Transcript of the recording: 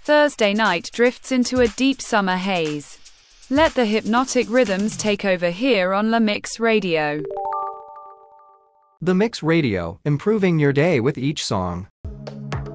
Thursday night drifts into a deep summer haze. Let the hypnotic rhythms take over here on La Mix Radio. The Mix Radio, improving your day with each song.